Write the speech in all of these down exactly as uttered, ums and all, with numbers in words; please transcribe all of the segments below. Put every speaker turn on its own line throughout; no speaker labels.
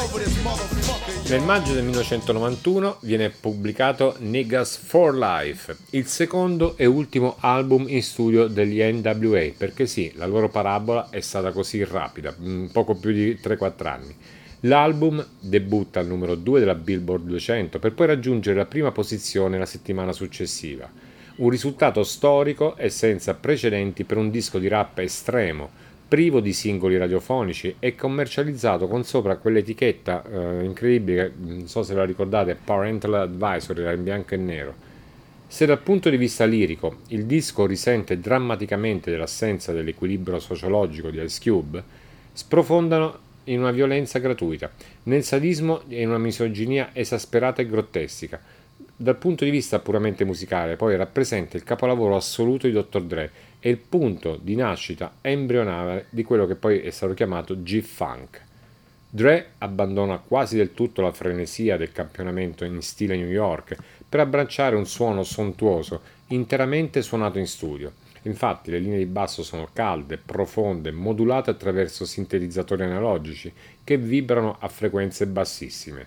Nel maggio del millenovecentonovantuno viene pubblicato Niggas for Life, il secondo e ultimo album in studio degli N W A, perché sì, la loro parabola è stata così rapida, poco più di tre quattro anni. L'album debutta al numero due della Billboard duecento per poi raggiungere la prima posizione la settimana successiva. Un risultato storico e senza precedenti per un disco di rap estremo, privo di singoli radiofonici e commercializzato con sopra quell'etichetta eh, incredibile, non so se la ricordate, Parental Advisory, era in bianco e nero. Se dal punto di vista lirico il disco risente drammaticamente dell'assenza dell'equilibrio sociologico di Ice Cube, sprofondano in una violenza gratuita, nel sadismo e in una misoginia esasperata e grottesca. Dal punto di vista puramente musicale, poi rappresenta il capolavoro assoluto di dottor Dre e il punto di nascita embrionale di quello che poi è stato chiamato G-Funk. Dre abbandona quasi del tutto la frenesia del campionamento in stile New York per abbracciare un suono sontuoso, interamente suonato in studio. Infatti le linee di basso sono calde, profonde, modulate attraverso sintetizzatori analogici che vibrano a frequenze bassissime.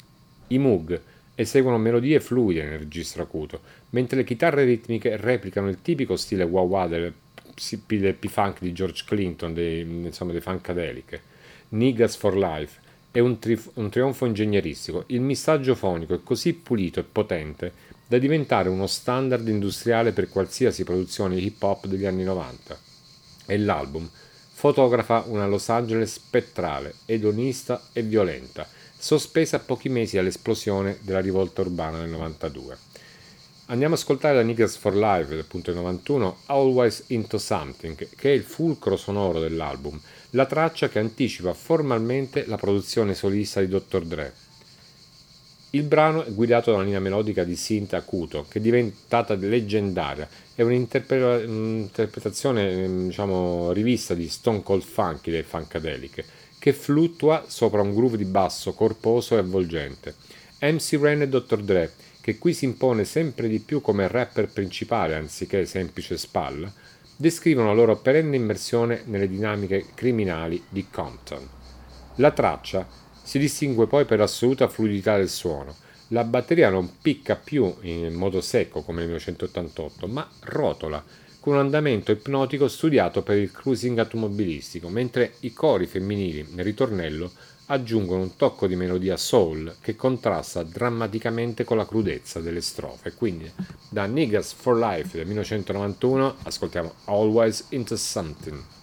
I Moog eseguono melodie fluide nel registro acuto, mentre le chitarre ritmiche replicano il tipico stile wah-wah del, del P-Funk di George Clinton, dei, insomma, dei Funkadelic. Niggas for Life è un, tri- un trionfo ingegneristico. Il missaggio fonico è così pulito e potente da diventare uno standard industriale per qualsiasi produzione hip hop degli anni novanta. E l'album fotografa una Los Angeles spettrale, edonista e violenta, sospesa a pochi mesi dall'esplosione della rivolta urbana del novantadue. Andiamo ad ascoltare da Niggas for Life, appunto del novantuno, Always Into Something, che è il fulcro sonoro dell'album, la traccia che anticipa formalmente la produzione solista di dottor Dre. Il brano è guidato da una linea melodica di synth acuto, che è diventata leggendaria, è un'interpre- un'interpretazione, diciamo, rivista di Stone Cold Funky dei Funkadelic, che fluttua sopra un groove di basso corposo e avvolgente. M C Ren e dottor Dre, che qui si impone sempre di più come rapper principale anziché semplice spalla, descrivono la loro perenne immersione nelle dinamiche criminali di Compton. La traccia si distingue poi per l'assoluta fluidità del suono. La batteria non picca più in modo secco come nel millenovecentottantotto, ma rotola, con un andamento ipnotico studiato per il cruising automobilistico, mentre i cori femminili nel ritornello aggiungono un tocco di melodia soul che contrasta drammaticamente con la crudezza delle strofe. Quindi da Niggas for Life del millenovecentonovantuno ascoltiamo Always Into Something.